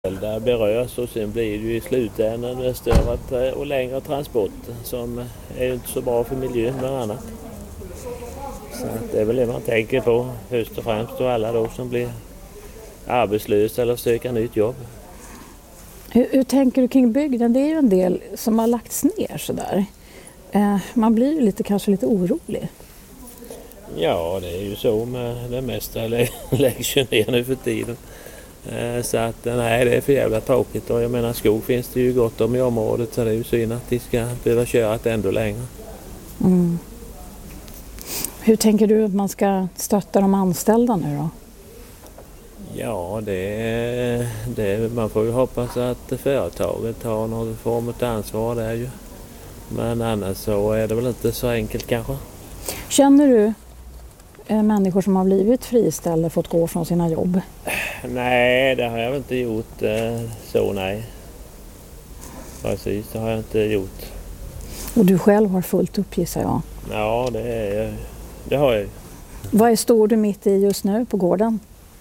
Där berörs och sen blir det ju i slutändan större och längre transporter som är inte så bra för miljön bland annat. Så det är väl det man tänker på först och främst och alla då som blir arbetslösa eller söker nytt jobb. Hur tänker du kring bygden? Det är ju en del som har lagts ner sådär. Man blir ju kanske lite orolig. Ja, det är ju så med det mesta läggs ju ner nu för tiden. Så att nej, det är för jävla tråkigt och jag menar skog finns det ju gott om i området så det är ju synd att de ska behöva köra ett ändå längre. Mm. Hur tänker du att man ska stötta de anställda nu då? Ja, man får ju hoppas att företaget har någon form av ansvar där ju. Men annars så är det väl inte så enkelt kanske. Känner du människor som har blivit friställda fått gå från sina jobb? Nej, det har jag väl inte gjort så nej. Precis, det har jag inte gjort. Och du själv har fullt upp gissar jag? Ja, det har jag. Vad står du mitt i just nu på gården?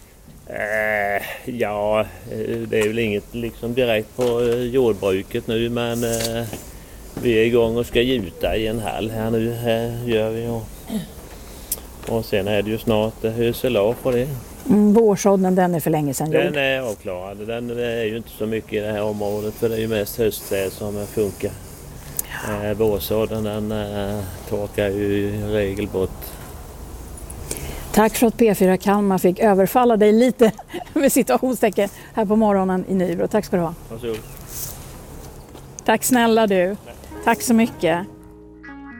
Ja, det är väl inget liksom direkt på jordbruket nu men vi är igång och ska gjuta i en hall här nu gör vi och sen är det ju snart hösselage på det. Vårsådden den är för länge sedan gjord. Den är avklarad, den är ju inte så mycket i det här området för det är ju mest höstsäd som funkar. Vårsådden den torkar ju i regel bort. Tack för att P4 Kalmar fick överfalla dig lite med situationstecken här på morgonen i Nybro. Tack ska du ha. Varsågod. Tack snälla du. Tack så mycket.